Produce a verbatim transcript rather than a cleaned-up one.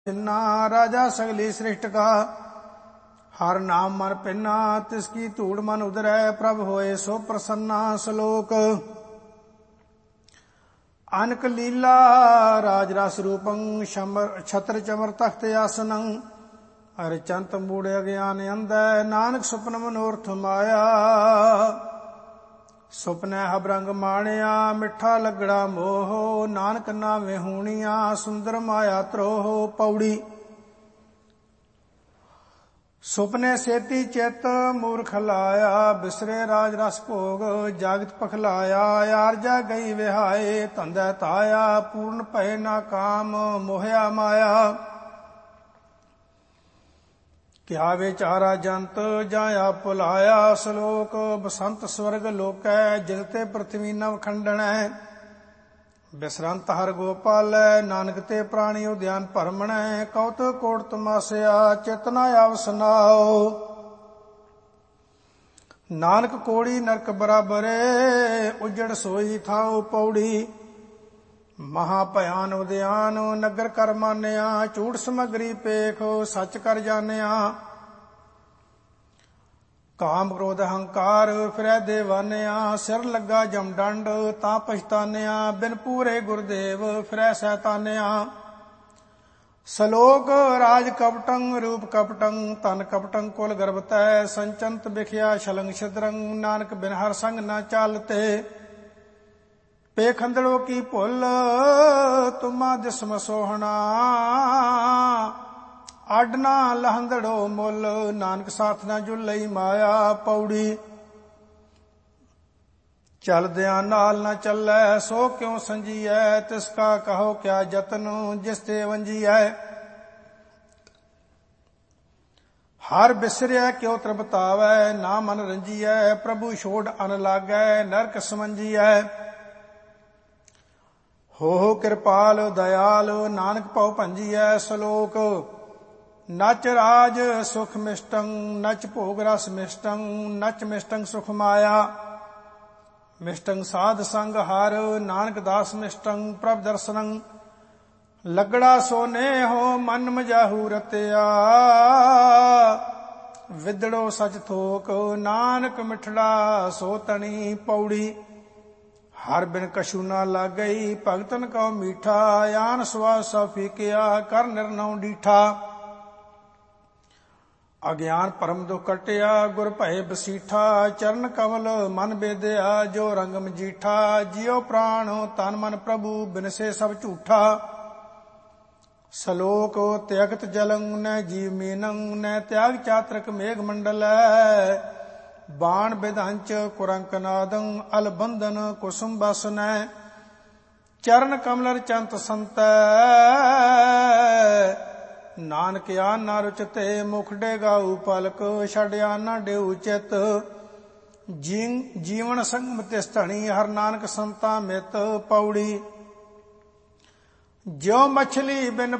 जिन्ना राजा सगली सृष्ट का। हर नाम मन पिन्ना तिसकी धूड़ मन उदरै। प्रभ होए सो प्रसन्ना। श्लोक अनक लीला राज रस रूपं छत्र चमर तख्त आसनं। हरिचंत मूढ़ अज्ञान अंधै नानक सुपन मनोरथ माया। सुपने हबरंग माणिया मिठा लगड़ा मोह। नानक नावे हूणिया सुंदर माया त्रोह। पौड़ी सुपने सेती चित मूर्ख लाया। बिसरे राज रस भोग जागत पखलाया। आरजा गई विहाए धंधै ताया। पूर्ण भय ना काम मोहया माया। क्या विचारा जंत जाया पुलाया। श्लोक बसंत स्वर्ग लोकै जिलते पृथ्वी नव खंडनै। बिसरंत हर गोपाल नानक ते प्राणी उद्यान भरमणै। कौतुक कोट तमासया चेतना आवसनाओ। नानक कोड़ी नरक बराबरे उजड़ सोई थाओ। पौड़ी महाभयान उद्यान नगर कर मानिया। झूठ समगरी पेख सच कर जानिया। काम क्रोध अहंकार फिरै देवानिया। सिर लगा जम डंड तां पछतानिया। बिन पूरे गुरदेव फिरै सैतानिया। श्लोक राज कपटं रूप कपटं तन कपटं कुल गर्भतै। संचंत बिखिया छलंग छिद्रं नानक बिन हर संग न चालते। पेखंदड़ों की भुल तुमा दिसम सोहना। आडना लहंदड़ो मुल नानक साथ न जुलई माया। पौड़ी चलद्या नाल न चलै सो क्यों संजीऐ। तिसका कहो क्या जतन जिस ते वंजीऐ। हर बिसरिया क्यों तृपतावै ना मन रंजीऐ। प्रभु छोड़ अन लागै नरक समंजीऐ। हो हो कृपाल दयाल नानक पौ भंजीऐ। श्लोक नच राज सुख मिष्टं नच भोग रस मिष्टं नच मिष्टं सुख माया। मिष्टं साध संग हर नानक दास मिष्टं प्रभ दर्शनं। लगड़ा सोने हो मन मजाहू रतिया। विदड़ो सच थोक नानक मिठड़ा सो तनी। पौड़ी हर बिन कछु ना लागई भगतन को मीठा। आन सुआ सा फीकिया कर निर्नौ डीठा। अज्ञान परम दुख कटिया गुर भय बसीठा। चरण कमल मन बेदया जो रंग मजीठा। जियो प्राण तन मन प्रभु बिनसे सब झूठा। श्लोक त्यागत जलं न जीव मीनं न त्याग चात्रक मेघ मंडल। बाण विधंच कुरंकनादं अलबंधन कुसुम बसन। चरण कमलर चंत संत नानक आना रुचते। मुख डेगाऊ पलक छड़िया न डेऊ चित। जीवन संगम तिस्थणी हर नानक संता मित। पौड़ी ज्यो मछली बिन